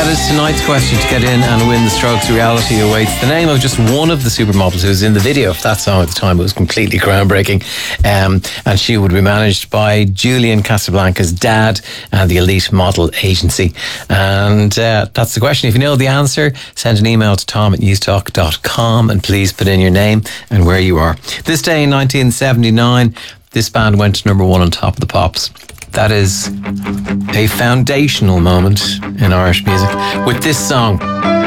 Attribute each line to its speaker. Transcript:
Speaker 1: is tonight's question to get in and win the Strokes. Reality awaits. The name of just one of the supermodels who was in the video for that song at the time. It was completely groundbreaking. And she would be managed by Julian Casablanca's dad and the Elite Model Agency. And that's the question. If you know the answer, send an email to tom@newstalk.com and please put in your name and where you are. This day in 1979, this band went to number one on Top of the Pops. That is a foundational moment in Irish music with this song.